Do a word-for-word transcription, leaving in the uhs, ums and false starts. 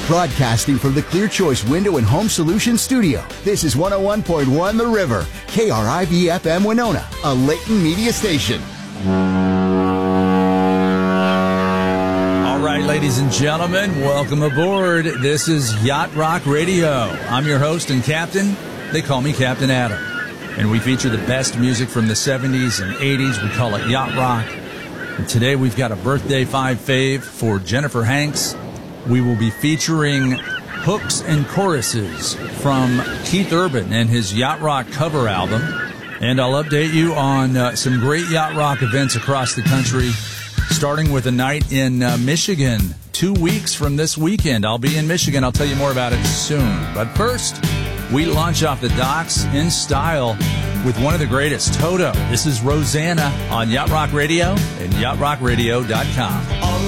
Broadcasting from the Clear Choice Window and Home Solutions Studio, this is one oh one point one The River, K R I V F M Winona, a Layton media station. All right, ladies and gentlemen, welcome aboard. This is Yacht Rock Radio. I'm your host and captain. They call me Captain Adam. And we feature the best music from the seventies and eighties. We call it Yacht Rock. And today we've got a birthday five fave for Jennifer Hanks. We will be featuring hooks and choruses from Keith Urban and his Yacht Rock cover album. And I'll update you on uh, some great Yacht Rock events across the country, starting with a night in uh, Michigan, two weeks from this weekend. I'll be in Michigan. I'll tell you more about it soon. But first, we launch off the docks in style with one of the greatest, Toto. This is Rosanna on Yacht Rock Radio and yacht rock radio dot com.